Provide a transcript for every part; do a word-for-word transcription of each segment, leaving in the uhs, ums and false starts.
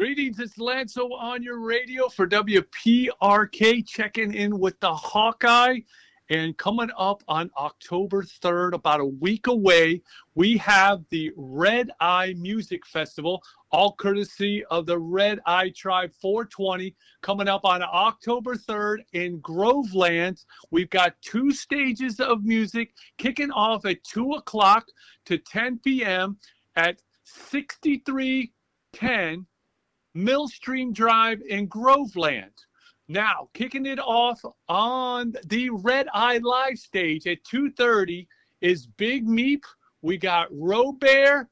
Greetings, it's Lanso on your radio for W P R K, checking in with the Hawkeye. And coming up on October third, about a week away, we have the Red Eye Music Festival, all courtesy of the Red Eye Tribe four twenty, coming up on October third in Groveland. We've got two stages of music kicking off at two o'clock to ten p.m. at sixty-three ten Millstream Drive in Groveland. Now, kicking it off on the Red Eye Live stage at two thirty is Big Meep. We got Robert,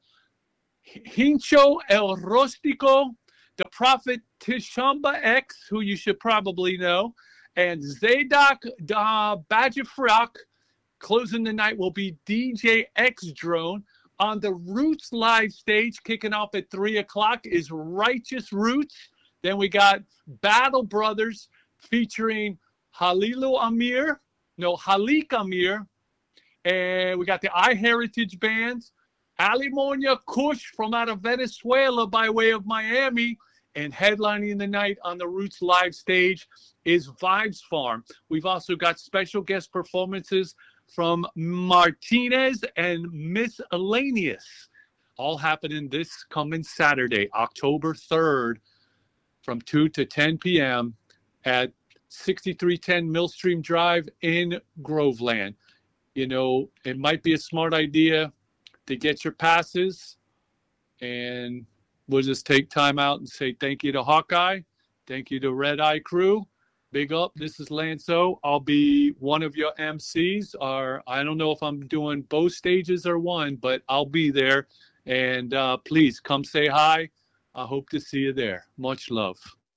Hincho El Rostico, the Prophet Tishamba X, who you should probably know, and Zadok da Bajafrak. Closing the night will be D J X Drone. On the Roots Live stage, kicking off at three o'clock, is Righteous Roots. Then we got Battle Brothers featuring Halilu Amir, no, Halik Amir. And we got the iHeritage Bands, Alimonia Kush from out of Venezuela by way of Miami. And headlining the night on the Roots Live stage is Vibes Farm. We've also got special guest performances from Martinez and Miscellaneous, all happening this coming Saturday, October third, from two to ten p.m. at sixty-three ten Millstream Drive in Groveland. You know, it might be a smart idea to get your passes, and we'll just take time out and say thank you to Hawkeye, thank you to Red Eye Crew. Big up, this is Lanso. I'll be one of your M Cs, or I don't know if I'm doing both stages or one, but I'll be there. And uh, please come say hi. I hope to see you there. Much love.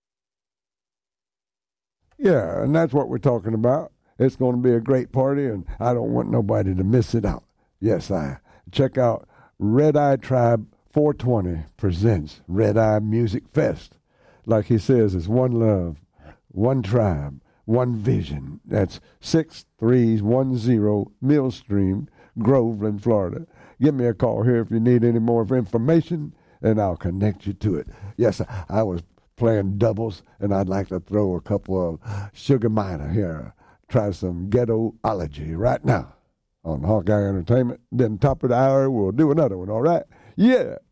Yeah, and that's what we're talking about. It's going to be a great party, and I don't want nobody to miss it out. Yes, I check out Red Eye Tribe four twenty presents Red Eye Music Fest. Like he says, it's one love, one tribe, one vision. That's six three one zero Millstream, Groveland, Florida. Give me a call here if you need any more information, and I'll connect you to it. Yes, I was playing doubles, and I'd like to throw a couple of Sugar Minor here. Try some ghettoology right now on Hawkeye Entertainment. Then top of the hour, we'll do another one, all right? Yeah.